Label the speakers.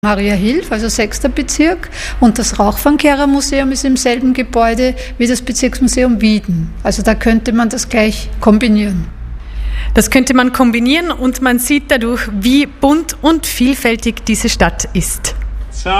Speaker 1: Mariahilf, also 6. Bezirk, und das Rauchfangkehrer-Museum ist im selben Gebäude wie das Bezirksmuseum Wieden. Also da könnte man das gleich kombinieren.
Speaker 2: Das könnte man kombinieren und man sieht dadurch, wie bunt und vielfältig diese Stadt ist.